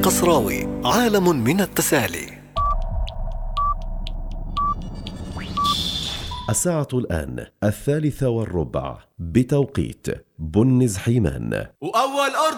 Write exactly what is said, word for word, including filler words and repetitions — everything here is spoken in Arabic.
القصراوي، عالم من التسالي. الساعة الآن الثالثة والربع بتوقيت بنز حيمان. وأول أرض